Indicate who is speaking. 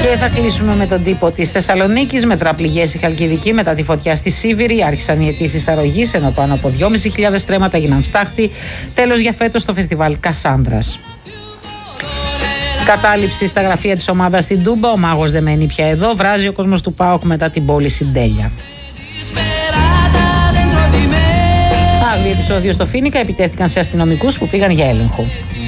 Speaker 1: Και θα κλείσουμε με τον τύπο της Θεσσαλονίκης. Μετραπληγές η Χαλκιδική μετά τη φωτιά στη Σίβηρη. Άρχισαν οι αιτήσεις αρρωγής, ενώ πάνω από 2.500 στρέμματα γίναν στάχτη. Τέλος για φέτος στο φεστιβάλ Κασάνδρας. Κατάληψη στα γραφεία της ομάδας στην Τούμπα. Ο μάγος δεν μένει πια εδώ. Βράζει ο κόσμος του ΠΑΟΚ μετά την πόλη συντέλεια. Άγριο επεισόδιο στο Φοίνικα, επιτέθηκαν σε αστυνομικούς που πήγαν για έλεγχο.